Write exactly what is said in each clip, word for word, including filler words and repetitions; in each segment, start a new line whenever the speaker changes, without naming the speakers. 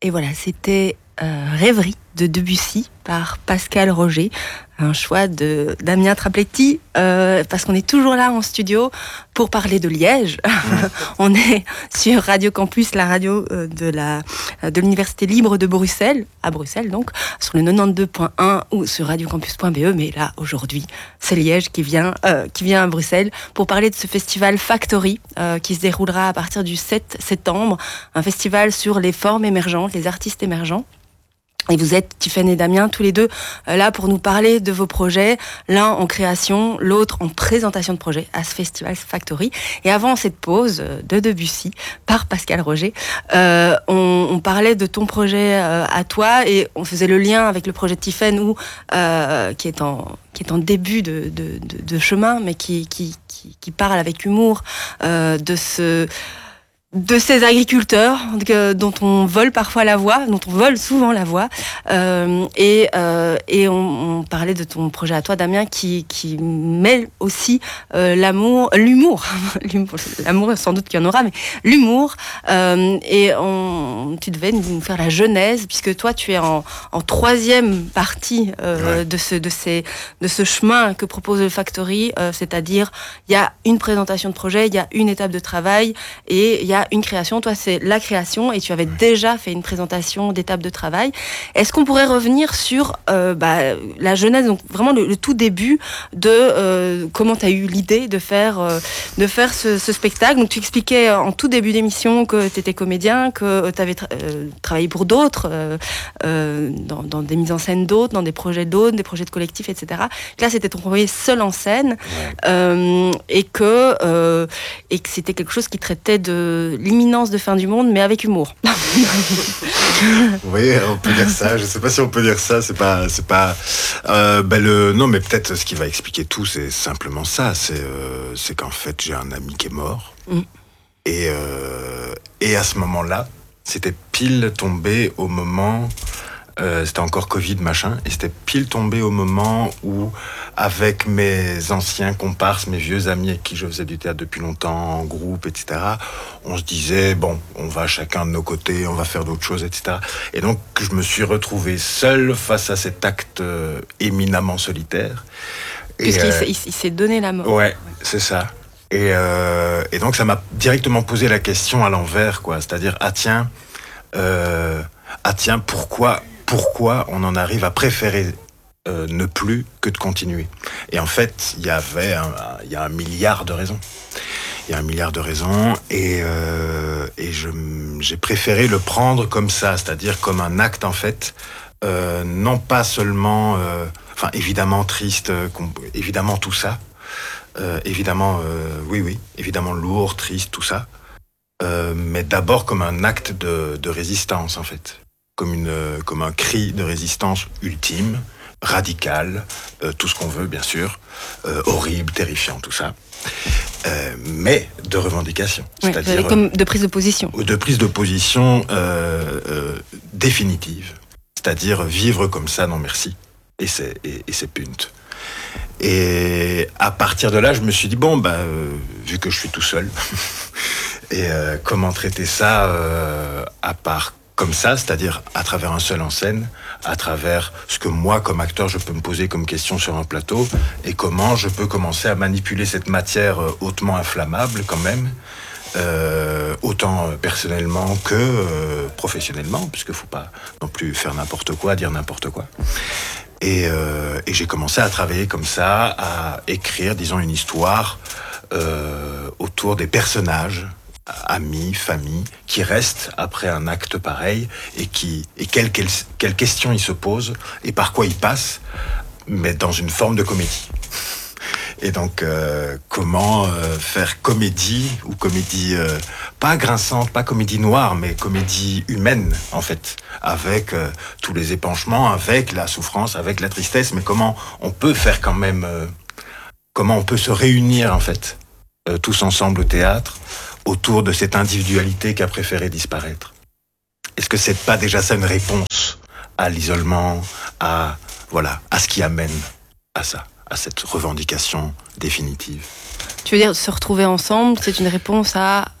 Et voilà, c'était euh, Rêverie de Debussy par Pascal Roger, un choix de Damien Trapletti, euh, parce qu'on est toujours là en studio pour parler de Liège. Mmh. On est sur Radio Campus, la radio euh, de, la, de l'Université libre de Bruxelles, à Bruxelles donc, sur le quatre-vingt-douze point un ou sur radiocampus point b e. Mais là, aujourd'hui, c'est Liège qui vient, euh, qui vient à Bruxelles pour parler de ce festival Factory, euh, qui se déroulera à partir du sept septembre, un festival sur les formes émergentes, les artistes émergents. Et vous êtes, Tiffaine et Damien, tous les deux là pour nous parler de vos projets, l'un en création, l'autre en présentation de projet à ce festival Factory. Et avant cette pause de Debussy par Pascal Roger, euh, on, on parlait de ton projet euh, à toi et on faisait le lien avec le projet de Tiffaine où, euh, qui est en qui est en début de, de, de, de chemin, mais qui, qui, qui, qui parle avec humour euh, de ce... de ces agriculteurs que, dont on vole parfois la voix, dont on vole souvent la voix. Euh, et euh, et on, on parlait de ton projet à toi, Damien, qui, qui mêle aussi euh, l'amour, l'humour. L'amour, sans doute qu'il y en aura, mais l'humour. Euh, et on, tu devais nous faire la genèse, puisque toi, tu es en, en troisième partie euh, ouais. de, ce, de, ces, de ce chemin que propose le Factory, euh, c'est-à-dire il y a une présentation de projet, il y a une étape de travail, et il y a une création. Toi, c'est la création, et tu avais déjà fait une présentation d'étape de travail. Est-ce qu'on pourrait revenir sur euh, bah, la genèse, donc vraiment le, le tout début de euh, comment tu as eu l'idée de faire, euh, de faire ce, ce spectacle. Donc tu expliquais en tout début d'émission que tu étais comédien, que tu avais tra- euh, travaillé pour d'autres, euh, euh, dans, dans des mises en scène d'autres, dans des projets d'autres, des projets de collectifs, et cetera. Là, c'était ton premier seul en scène, ouais. euh, et, que, euh, et que c'était quelque chose qui traitait de l'imminence de fin du monde, mais avec humour.
Oui, on peut dire ça. Je ne sais pas si on peut dire ça. C'est pas, c'est pas. Euh, ben le, non, mais peut-être ce qui va expliquer tout, c'est simplement ça. C'est, euh, c'est qu'en fait, j'ai un ami qui est mort, mm. et euh, et à ce moment-là, c'était pile tombé au moment. Euh, c'était encore Covid, machin, et c'était pile tombé au moment où, avec mes anciens comparses, mes vieux amis avec qui je faisais du théâtre depuis longtemps, en groupe, et cetera, on se disait, bon, on va chacun de nos côtés, on va faire d'autres choses, et cetera. Et donc, je me suis retrouvé seul face à cet acte euh, éminemment solitaire.
Puisqu'il euh, s'est, il s'est donné la mort.
Ouais, c'est ça. Et, euh, et donc, ça m'a directement posé la question à l'envers, quoi. C'est-à-dire, ah tiens, euh, ah tiens, pourquoi... Pourquoi on en arrive à préférer euh, ne plus que de continuer. Et en fait, il y avait un, il y a un milliard de raisons. Il y a un milliard de raisons et, euh, et je, j'ai préféré le prendre comme ça, c'est-à-dire comme un acte en fait, euh, non pas seulement, euh, enfin évidemment triste, euh, évidemment tout ça, euh, évidemment, euh, oui oui, évidemment lourd, triste, tout ça, euh, mais d'abord comme un acte de, de résistance en fait. Comme, une, comme un cri de résistance ultime, radical, euh, tout ce qu'on veut, bien sûr, euh, horrible, terrifiant, tout ça, euh, mais de revendication.
Oui, c'est-à-dire comme de prise de position.
De prise de position euh, euh, définitive, c'est-à-dire vivre comme ça, non merci, et c'est, et, et c'est punt. Et à partir de là, je me suis dit, bon, bah, euh, vu que je suis tout seul, et euh, comment traiter ça euh, à part comme ça, c'est-à-dire à travers un seul en scène, à travers ce que moi, comme acteur, je peux me poser comme question sur un plateau, et comment je peux commencer à manipuler cette matière hautement inflammable quand même, euh, autant personnellement que euh, professionnellement, puisqu'il ne faut pas non plus faire n'importe quoi, dire n'importe quoi. Et, euh, et j'ai commencé à travailler comme ça, à écrire, disons, une histoire euh, autour des personnages, amis, famille, qui restent après un acte pareil et qui et quelles quelle, quelle questions ils se posent et par quoi ils passent, mais dans une forme de comédie. Et donc, euh, comment euh, faire comédie, ou comédie euh, pas grinçante, pas comédie noire, mais comédie humaine, en fait, avec euh, tous les épanchements, avec la souffrance, avec la tristesse, mais comment on peut faire quand même, euh, comment on peut se réunir, en fait, euh, tous ensemble au théâtre, autour de cette individualité qui a préféré disparaître. Est-ce que c'est pas déjà ça une réponse à l'isolement, à, voilà, à ce qui amène à ça, à cette revendication définitive?
Tu veux dire se retrouver ensemble, c'est une réponse à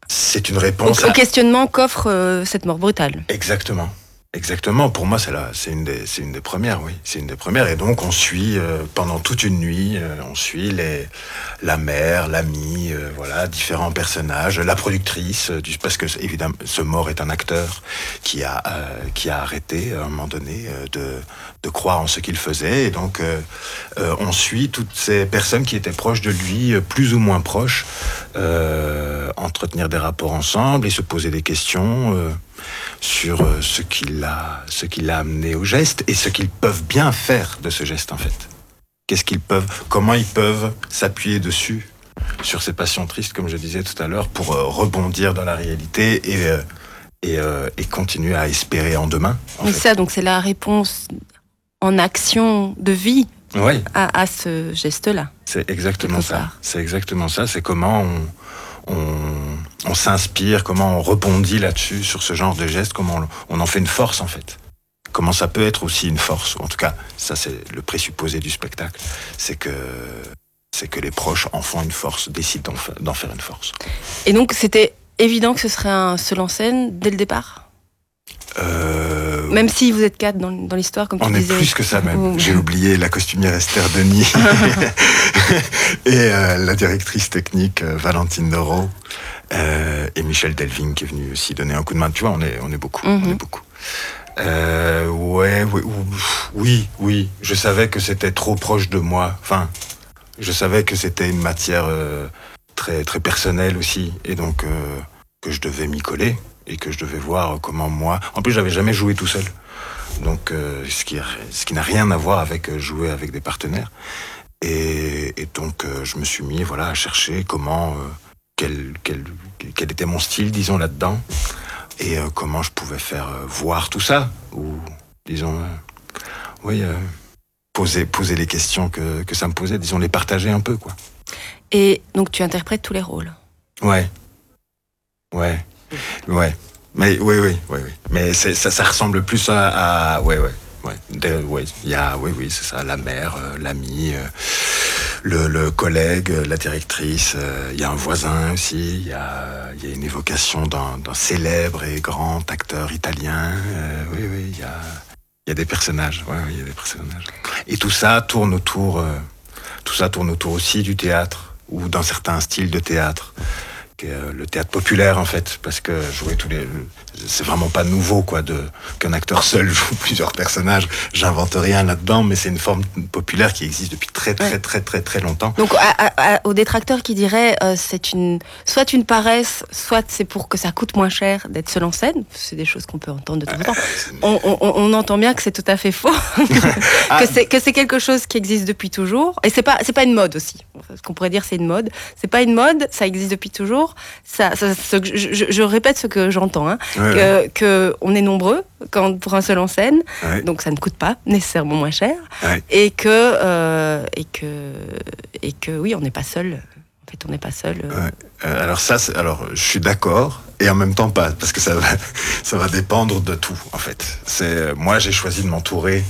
c'est une réponse
au, au
à...
questionnement qu'offre euh, cette mort brutale.
Exactement. Exactement. Pour moi, c'est la, c'est une des, c'est une des premières, oui. C'est une des premières. Et donc, on suit euh, pendant toute une nuit, euh, on suit les, la mère, l'amie, euh, voilà, différents personnages, la productrice, euh, du, parce que évidemment, ce mort est un acteur qui a, euh, qui a arrêté à un moment donné euh, de, de croire en ce qu'il faisait. Et donc, euh, euh, on suit toutes ces personnes qui étaient proches de lui, euh, plus ou moins proches, euh, entretenir des rapports ensemble et se poser des questions. Euh, sur ce qui l'a, ce qui l'a amené au geste et ce qu'ils peuvent bien faire de ce geste en fait. Qu'est-ce qu'ils peuvent, comment ils peuvent s'appuyer dessus, sur ces passions tristes comme je disais tout à l'heure, pour euh, rebondir dans la réalité et, euh, et, euh, et continuer à espérer en demain. En
Mais
fait.
ça, donc c'est la réponse en action de vie
Oui.
à, à ce geste-là.
C'est exactement ça.
part.
C'est exactement ça. C'est comment on, on on s'inspire, comment on rebondit là-dessus, sur ce genre de geste, comment on, on en fait une force en fait. Comment ça peut être aussi une force. En tout cas, ça c'est le présupposé du spectacle. C'est que, c'est que les proches en font une force, décident d'en, d'en faire une force.
Et donc c'était évident que ce serait un seul en scène dès le départ ?
Euh...
Même si vous êtes quatre dans, dans l'histoire, comme tu
on
disais.
On est plus que ça même.
Vous...
J'ai oublié la costumière Esther Denis et euh, la directrice technique euh, Valentine Noro. Euh, et Michel Delvigne qui est venu aussi donner un coup de main. Tu vois, on est, on est beaucoup. Mm-hmm. On est beaucoup. Euh, ouais, oui, oui, oui. Je savais que c'était trop proche de moi. Enfin, je savais que c'était une matière euh, très, très personnelle aussi. Et donc, euh, que je devais m'y coller et que je devais voir comment moi... En plus, j'avais jamais joué tout seul. Donc, euh, ce qui, ce qui n'a rien à voir avec jouer avec des partenaires. Et, et donc, euh, je me suis mis voilà, à chercher comment... Euh, Quel, quel, quel était mon style, disons, là-dedans, et euh, comment je pouvais faire euh, voir tout ça, ou, disons, euh, oui, euh, poser, poser les questions que, que ça me posait, disons, les partager un peu, quoi.
Et donc, tu interprètes tous les rôles ?
Ouais. Ouais. Ouais. Mais, oui, oui, oui, oui. Mais c'est, ça, ça ressemble plus à... à ouais, ouais. Ouais, de, ouais, il y a, oui, oui, c'est ça, la mère, euh, l'ami, euh, le, le collègue, la directrice, euh, il y a un voisin aussi, il y a, il y a une évocation d'un, d'un célèbre et grand acteur italien, euh, oui, oui, il y a, il y a des personnages, ouais, oui, il y a des personnages. Et tout ça tourne autour, euh, tout ça tourne autour aussi du théâtre, ou d'un certain style de théâtre. Le théâtre populaire en fait, parce que jouer tous les, c'est vraiment pas nouveau quoi, de qu'un acteur seul joue plusieurs personnages. J'invente rien là-dedans, mais c'est une forme populaire qui existe depuis très très ouais. très très très longtemps.
Donc à, à, à, aux détracteurs qui diraient euh, c'est une, soit une paresse, soit c'est pour que ça coûte moins cher d'être seul en scène. C'est des choses qu'on peut entendre de temps en temps. Euh, on, on, on entend bien que c'est tout à fait faux, ah. que c'est que c'est quelque chose qui existe depuis toujours. Et c'est pas c'est pas une mode aussi. Ce qu'on pourrait dire c'est une mode. C'est pas une mode, ça existe depuis toujours. Ça, ça, ça, je, je, je répète ce que j'entends, hein, ouais, que, ouais. que on est nombreux quand, pour un seul en scène, ouais. donc ça ne coûte pas nécessairement moins cher, ouais. et que euh, et que et que oui, on n'est pas seul. En fait, on n'est pas seul. Euh...
Ouais. Euh, alors ça, c'est, alors je suis d'accord et en même temps pas, parce que ça va, ça va dépendre de tout en fait. C'est moi, j'ai choisi de m'entourer.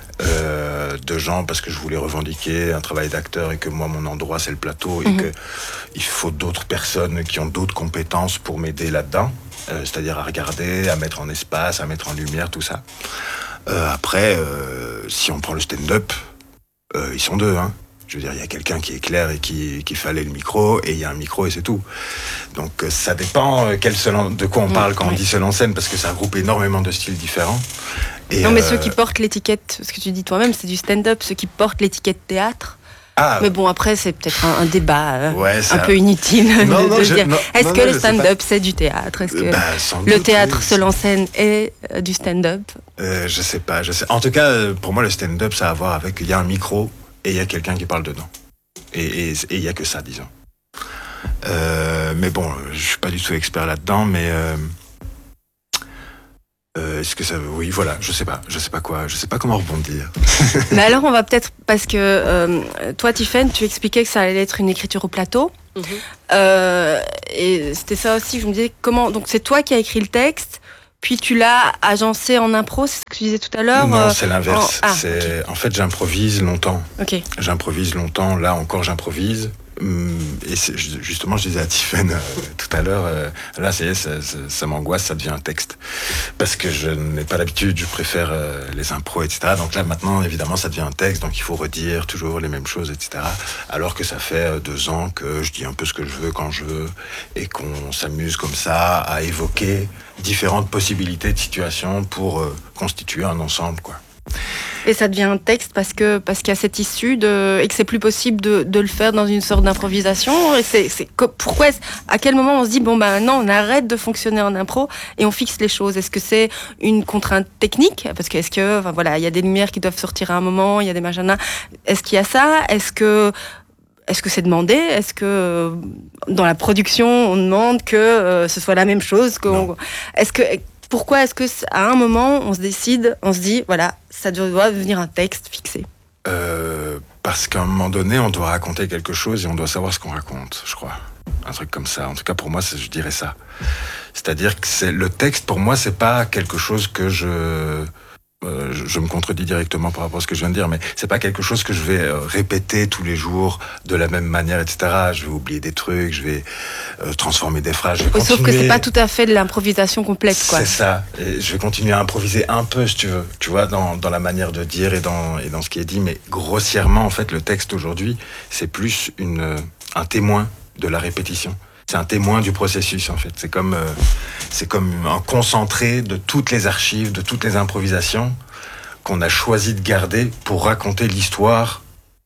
Euh, de gens parce que je voulais revendiquer un travail d'acteur et que moi mon endroit c'est le plateau et mmh. que il faut d'autres personnes qui ont d'autres compétences pour m'aider là-dedans, euh, c'est-à-dire à regarder, à mettre en espace, à mettre en lumière tout ça. Euh, après, euh, si on prend le stand-up, euh, ils sont deux, hein. Je veux dire, il y a quelqu'un qui éclaire et qui, qui fallait le micro, et il y a un micro et c'est tout. Donc ça dépend quel seul en, de quoi on parle mmh, quand oui. on dit seul en scène, parce que ça regroupe énormément de styles différents. Et
non, mais
euh...
ceux qui portent l'étiquette, ce que tu dis toi-même, c'est du stand-up, ceux qui portent l'étiquette théâtre.
Ah,
mais bon, après, c'est peut-être un, un débat euh,
ouais,
un peu inutile
non,
de,
non,
de
je,
dire.
Non,
est-ce
non,
que
non,
le stand-up, c'est du théâtre ? Est-ce que
bah,
le
doute,
théâtre
oui.
seul en scène est euh, du stand-up ?
euh, Je sais pas, je sais. En tout cas, pour moi, le stand-up, ça a à voir avec il y a un micro et il y a quelqu'un qui parle dedans. Et il y a que ça, disons. Euh, mais bon, je suis pas du tout expert là-dedans, mais euh, euh, est-ce que ça, oui, voilà, je sais pas, je sais pas quoi, je sais pas comment rebondir.
Mais alors, on va peut-être parce que euh, toi, Tiffaine, tu expliquais que ça allait être une écriture au plateau, mm-hmm. euh, et c'était ça aussi. Je me disais comment. Donc, c'est toi qui as écrit le texte. Puis tu l'as agencé en impro, c'est ce que tu disais tout à l'heure.
Non,
euh,
c'est l'inverse.
En... Ah,
c'est...
okay.
En fait, j'improvise longtemps.
Okay.
J'improvise longtemps. Là encore, j'improvise. Et c'est, justement, je disais à Tiffaine euh, tout à l'heure, euh, là, ça y est, ça, ça, ça m'angoisse, ça devient un texte. Parce que je n'ai pas l'habitude, je préfère euh, les impros, et cetera. Donc là, maintenant, évidemment, ça devient un texte, donc il faut redire toujours les mêmes choses, et cetera. Alors que ça fait euh, deux ans que je dis un peu ce que je veux quand je veux, et qu'on s'amuse comme ça à évoquer différentes possibilités de situations pour euh, constituer un ensemble, quoi.
Et ça devient un texte parce que parce qu'il y a cette issue de, et que c'est plus possible de, de le faire dans une sorte d'improvisation. Et c'est, c'est pourquoi est-ce, à quel moment on se dit bon bah maintenant on arrête de fonctionner en impro et on fixe les choses. Est-ce que c'est une contrainte technique parce que est-ce que enfin voilà il y a des lumières qui doivent sortir à un moment, il y a des machins. Est-ce qu'il y a ça? Est-ce que Est-ce que c'est demandé? Est-ce que euh, dans la production on demande que euh, ce soit la même chose? Qu'on, est-ce que Pourquoi est-ce que à un moment on se décide, on se dit voilà, ça doit devenir un texte fixé?
euh, Parce qu'à un moment donné, on doit raconter quelque chose et on doit savoir ce qu'on raconte, je crois. Un truc comme ça. En tout cas, pour moi, je dirais ça. C'est-à-dire que c'est, le texte, pour moi, c'est pas quelque chose que je... Euh, je, je me contredis directement par rapport à ce que je viens de dire, mais c'est pas quelque chose que je vais euh, répéter tous les jours de la même manière, et cetera. Je vais oublier des trucs, je vais euh, transformer des phrases. Je vais
Sauf que c'est pas tout à fait de l'improvisation complète, quoi.
C'est ça. Et je vais continuer à improviser un peu, si tu veux, tu vois, dans, dans la manière de dire et dans, et dans ce qui est dit. Mais grossièrement, en fait, le texte aujourd'hui, c'est plus une, un témoin de la répétition. C'est un témoin du processus, en fait. C'est comme, euh, c'est comme un concentré de toutes les archives, de toutes les improvisations qu'on a choisi de garder pour raconter l'histoire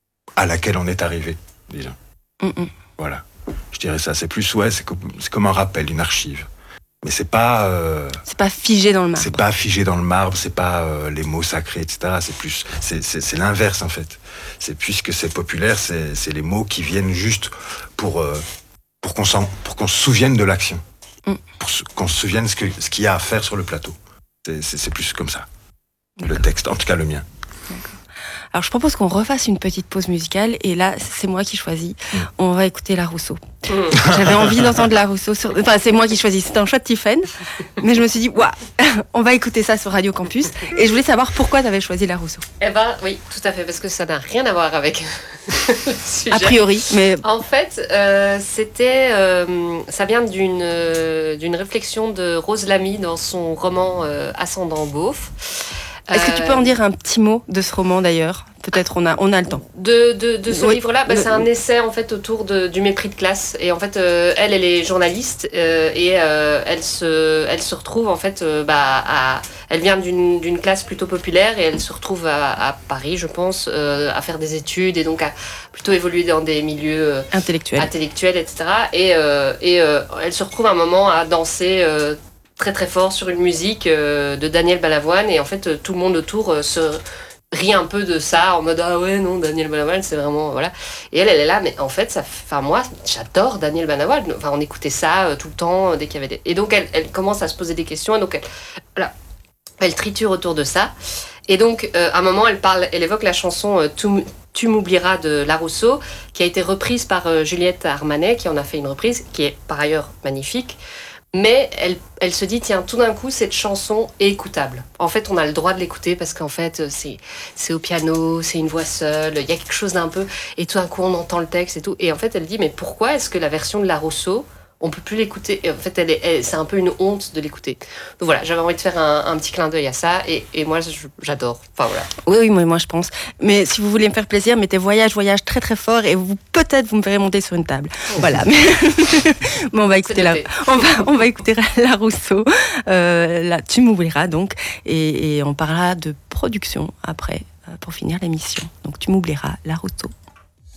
à laquelle on est arrivé, déjà. Mm-mm. Voilà. Je dirais ça. C'est plus, ouais, c'est comme, c'est comme un rappel, une archive. Mais c'est pas... Euh,
c'est pas figé dans le marbre.
C'est pas figé dans le marbre, c'est pas euh, les mots sacrés, et cetera. C'est plus... C'est, c'est, c'est l'inverse, en fait. C'est, puisque c'est populaire, c'est, c'est les mots qui viennent juste pour... Euh, Pour qu'on, pour qu'on se souvienne de l'action, mm. pour qu'on se souvienne ce, que, ce qu'il y a à faire sur le plateau. C'est, c'est, c'est plus comme ça, D'accord. Le texte, en tout cas le mien.
D'accord. Alors je propose qu'on refasse une petite pause musicale, et là c'est moi qui choisis. Mm. On va écouter La Rousseau. Mm. J'avais envie d'entendre La Rousseau, sur... enfin c'est moi qui choisis, c'était un choix de Tiffaine, mais je me suis dit, ouah, on va écouter ça sur Radio Campus, et je voulais savoir pourquoi tu avais choisi La Rousseau.
Eh ben oui, tout à fait, parce que ça n'a rien à voir avec le sujet.
A priori, mais...
En fait, euh, c'était, euh, ça vient d'une, euh, d'une réflexion de Rose Lamy dans son roman euh, Ascendant Beauf.
Est-ce que tu peux en dire un petit mot de ce roman d'ailleurs ? Peut-être on a, on a le temps.
De, de, de ce
oui.
livre-là, bah,
le...
c'est un essai en fait autour de, du mépris de classe. Et en fait, euh, elle, elle est journaliste euh, et euh, elle, se, elle se retrouve en fait, euh, bah, à, elle vient d'une, d'une classe plutôt populaire et elle se retrouve à, à Paris, je pense, euh, à faire des études et donc à plutôt évoluer dans des milieux euh,
intellectuels,
intellectuels, et cetera. Et, euh, et euh, elle se retrouve à un moment à danser. Euh, très très fort sur une musique euh, de Daniel Balavoine et en fait euh, tout le monde autour euh, se rit un peu de ça en mode ah ouais non Daniel Balavoine c'est vraiment voilà et elle elle est là mais en fait ça enfin moi j'adore Daniel Balavoine enfin on écoutait ça euh, tout le temps euh, dès qu'il y avait des et donc elle, elle commence à se poser des questions et donc elle, voilà, elle triture autour de ça et donc euh, à un moment elle parle elle évoque la chanson euh, Tu, tu m'oublieras de La Rousseau qui a été reprise par euh, Juliette Armanet qui en a fait une reprise qui est par ailleurs magnifique. Mais elle, elle se dit, tiens, tout d'un coup, cette chanson est écoutable. En fait, on a le droit de l'écouter parce qu'en fait, c'est, c'est au piano, c'est une voix seule, il y a quelque chose d'un peu... Et tout d'un coup, on entend le texte et tout. Et en fait, elle dit, mais pourquoi est-ce que la version de La Rousseau, on peut plus l'écouter ? Et en fait, elle est, elle, c'est un peu une honte de l'écouter. Donc voilà, j'avais envie de faire un, un petit clin d'œil à ça. Et, et moi, je, j'adore. Enfin voilà.
Oui, oui, moi, moi, je pense. Mais si vous voulez me faire plaisir, mettez voyage, voyage très très fort et vous, peut-être vous me verrez monter sur une table. Oh. Voilà. Mais bon, on va écouter la, on va, on va écouter La Rousseau. Euh, là, tu m'oublieras donc, et, et on parlera de production après pour finir l'émission. Donc tu m'oublieras, La Rousseau.